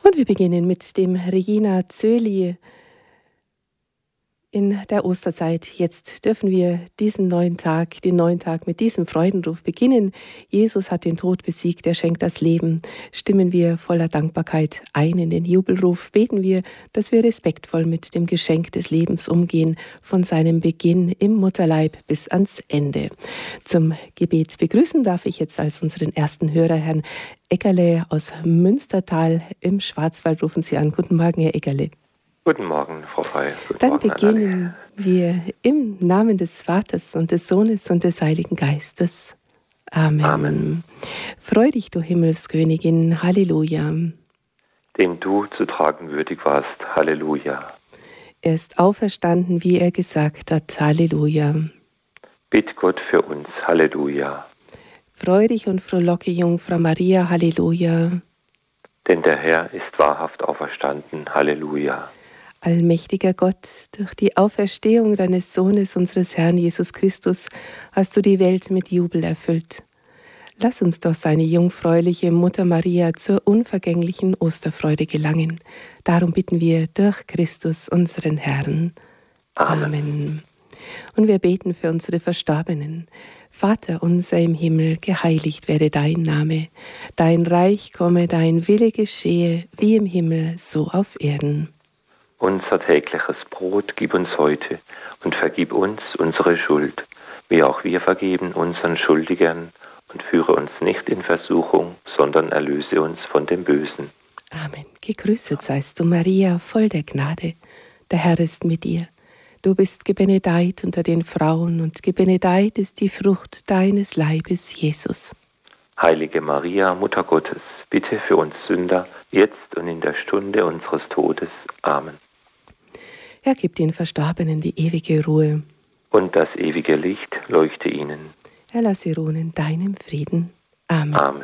Und wir beginnen mit dem Regina Zöli in der Osterzeit. Jetzt dürfen wir den neuen Tag mit diesem Freudenruf beginnen. Jesus hat den Tod besiegt, er schenkt das Leben. Stimmen wir voller Dankbarkeit ein in den Jubelruf, beten wir, dass wir respektvoll mit dem Geschenk des Lebens umgehen, von seinem Beginn im Mutterleib bis ans Ende. Zum Gebet begrüßen darf ich jetzt als unseren ersten Hörer Herrn Eggerle aus Münstertal im Schwarzwald. Rufen Sie an. Guten Morgen, Herr Eggerle. Guten Morgen, Frau Frey. Dann beginnen wir im Namen des Vaters und des Sohnes und des Heiligen Geistes. Amen. Amen. Freu dich, du Himmelskönigin. Halleluja. Dem du zu tragen würdig warst. Halleluja. Er ist auferstanden, wie er gesagt hat. Halleluja. Bitt Gott für uns. Halleluja. Freu dich und frohlocke, Jungfrau Maria. Halleluja. Denn der Herr ist wahrhaft auferstanden. Halleluja. Allmächtiger Gott, durch die Auferstehung deines Sohnes, unseres Herrn Jesus Christus, hast du die Welt mit Jubel erfüllt. Lass uns doch seine jungfräuliche Mutter Maria zur unvergänglichen Osterfreude gelangen. Darum bitten wir durch Christus, unseren Herrn. Amen. Und wir beten für unsere Verstorbenen. Vater unser im Himmel, geheiligt werde dein Name. Dein Reich komme, dein Wille geschehe, wie im Himmel, so auf Erden. Unser tägliches Brot gib uns heute und vergib uns unsere Schuld, wie auch wir vergeben unseren Schuldigern, und führe uns nicht in Versuchung, sondern erlöse uns von dem Bösen. Amen. Gegrüßet seist du, Maria, voll der Gnade. Der Herr ist mit dir. Du bist gebenedeit unter den Frauen, und gebenedeit ist die Frucht deines Leibes, Jesus. Heilige Maria, Mutter Gottes, bitte für uns Sünder, jetzt und in der Stunde unseres Todes. Amen. Er gibt den Verstorbenen die ewige Ruhe. Und das ewige Licht leuchte ihnen. Er lasse ruhen in deinem Frieden. Amen. Amen.